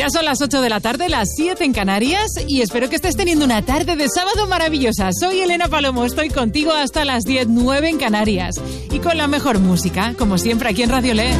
Ya son las 8 de la tarde, las 7 en Canarias, y espero que estés teniendo una tarde de sábado maravillosa. Soy Elena Palomo, estoy contigo hasta las 10, 9 en Canarias. Y con la mejor música, como siempre aquí en Radio Le.